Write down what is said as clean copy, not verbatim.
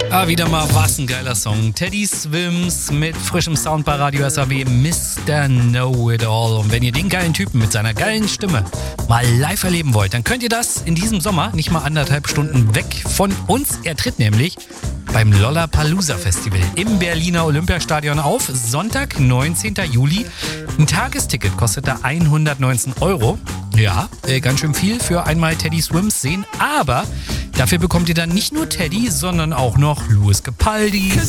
Wieder mal was ein geiler Song. Teddy Swims mit frischem Sound bei Radio SAW, Mr. Know-It-All. Und wenn ihr den geilen Typen mit seiner geilen Stimme mal live erleben wollt, dann könnt ihr das in diesem Sommer nicht mal 1,5 Stunden weg von uns. Er tritt nämlich beim Lollapalooza Festival im Berliner Olympiastadion auf. Sonntag, 19. Juli. Ein Tagesticket kostet da 119 €. Ja, ganz schön viel für einmal Teddy Swims sehen. Aber dafür bekommt ihr dann nicht nur Teddy, sondern auch noch Louis Capaldi,